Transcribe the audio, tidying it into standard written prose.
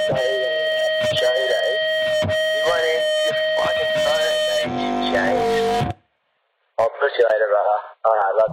show days. You won't answer your fucking phone, James. I'll push you later, brother. Alright, love